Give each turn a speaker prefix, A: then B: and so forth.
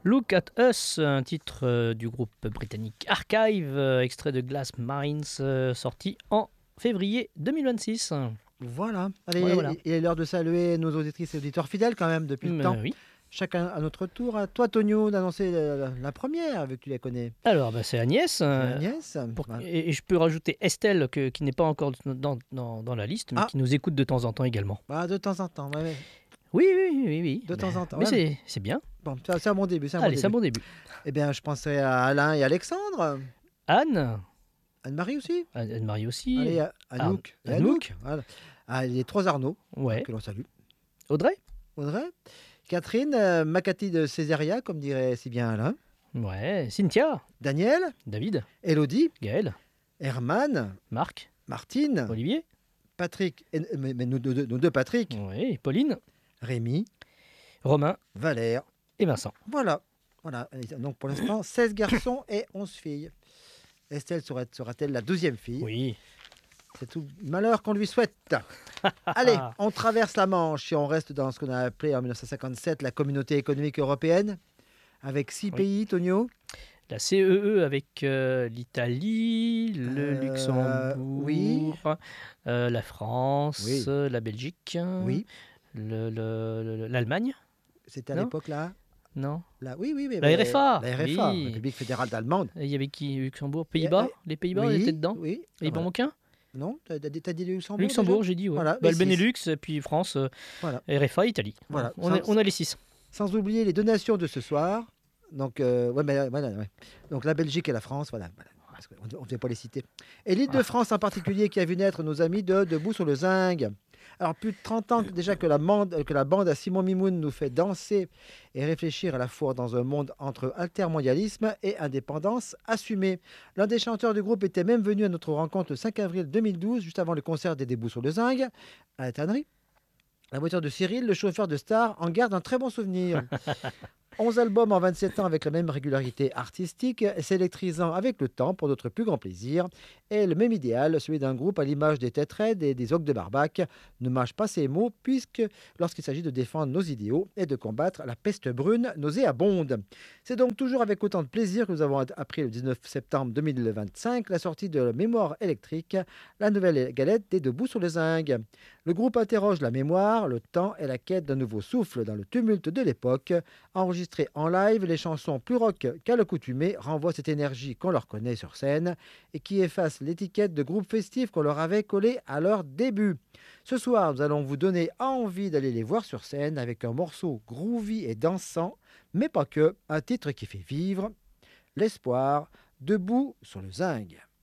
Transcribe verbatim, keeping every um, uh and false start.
A: Look at Us, un titre euh, du groupe britannique Archive, euh, extrait de Glass Marines, euh, sorti en février deux mille vingt-six.
B: Voilà. Allez,
A: Voilà, voilà.
B: il est l'heure de saluer nos auditrices et auditeurs fidèles quand même depuis le
A: Mm,
B: temps.
A: euh, oui.
B: Chacun à notre tour. À toi, Tonio, d'annoncer la, la- la première, vu que tu la connais.
A: Alors, bah, c'est Agnès.
B: C'est
A: euh,
B: Agnès.
A: pour-
B: Voilà.
A: et, et je peux rajouter Estelle, que- qui n'est pas encore dans, dans- dans la liste, mais
B: Ah.
A: qui nous écoute de temps en temps également.
B: Bah, de temps en temps. ouais, ouais.
A: Oui, oui, oui, oui.
B: De
A: Mais-
B: temps en temps,
A: Mais
B: ouais.
A: c'est c'est bien.
B: Bon, c'est c'est un bon début. C'est un bon
A: Allez, c'est un
B: début.
A: bon début.
B: Eh bien, je penserai à Alain et Alexandre.
A: Anne,
B: Anne-Marie aussi.
A: Anne- Anne-Marie aussi.
B: Allez, à- Anouk.
A: Ar-
B: Et
A: Anouk.
B: Voilà. Ah, les trois Arnaud,
A: Ouais.
B: que l'on salue.
A: Audrey.
B: Audrey. Catherine, euh, Makati de Césaria, comme dirait si bien Alain.
A: Ouais. Cynthia.
B: Daniel,
A: David.
B: Elodie,
A: Gaël.
B: Herman,
A: Marc.
B: Martine,
A: Olivier.
B: Patrick, et- mais, mais nous, deux, nous deux Patrick,
A: Oui. Pauline.
B: Rémi,
A: Romain
B: Valère.
A: et Vincent.
B: Voilà. Voilà. Et donc pour l'instant, seize garçons et onze filles. Estelle sera- sera-t-elle la douzième fille?
A: Oui.
B: C'est tout malheur qu'on lui souhaite. Allez, on traverse la Manche et on reste dans ce qu'on a appelé en mille neuf cent cinquante-sept la Communauté économique européenne, avec six
A: Oui.
B: pays, Tonio.
A: La C E E avec euh, l'Italie, le
B: Euh,
A: Luxembourg,
B: oui.
A: euh, la France,
B: Oui.
A: euh, la Belgique,
B: Oui,
A: le- le- le- l'Allemagne,
B: c'était à
A: Non.
B: l'époque là.
A: non?
B: là. Oui, oui, oui.
A: La
B: mais-
A: R F A,
B: La R F A,
A: oui.
B: République fédérale d'Allemande.
A: Et il y avait qui? Luxembourg, Pays-Bas?
B: euh,
A: Les Pays-Bas,
B: oui,
A: on était dedans?
B: Oui.
A: Et il
B: voilà.
A: m'en manque un?
B: Non, t'as t'as dit, t'as dit le Luxembourg.
A: Luxembourg,
B: déjà
A: j'ai dit, ouais.
B: Voilà,
A: Bah,
B: les
A: le
B: six.
A: Benelux, et puis France, euh,
B: Voilà.
A: R F A, Italie.
B: Voilà.
A: On,
B: Ça-
A: a, on a les six.
B: Sans oublier les donations de ce soir. Donc, euh, ouais, mais, voilà, ouais. Donc la Belgique et la France, voilà. voilà. Parce qu'on ne devait pas les citer. Et l'île de France en particulier qui a vu naître nos amis de Debout sur le Zinc. Alors, plus de trente ans que déjà que la, bande, que la bande à Simon Mimoun nous fait danser et réfléchir à la fois dans un monde entre altermondialisme et indépendance assumée. L'un des chanteurs du groupe était même venu à notre rencontre le cinq avril deux mille douze, juste avant le concert des Debout sur le Zinc, à la tannerie. La voiture de Cyril, le chauffeur de Star, en garde un très bon souvenir. onze albums en vingt-sept ans avec la même régularité artistique, s'électrisant avec le temps pour notre plus grand plaisir. Et le même idéal, celui d'un groupe à l'image des Têtes Raides et des Ogres de Barbac, ne mâche pas ses mots, puisque lorsqu'il s'agit de défendre nos idéaux et de combattre la peste brune nauséabonde. C'est donc toujours avec autant de plaisir que nous avons appris le dix-neuf septembre deux mille vingt-cinq la sortie de Mémoire électrique, la nouvelle galette des Debout sur le Zinc. Le groupe interroge la mémoire, le temps et la quête d'un nouveau souffle dans le tumulte de l'époque. Enregistrés en live, les chansons plus rock qu'à l'accoutumée renvoient cette énergie qu'on leur connaît sur scène et qui efface l'étiquette de groupe festif qu'on leur avait collée à leur début. Ce soir, nous allons vous donner envie d'aller les voir sur scène avec un morceau groovy et dansant, mais pas que, un titre qui fait vivre l'espoir, Debout sur le Zinc.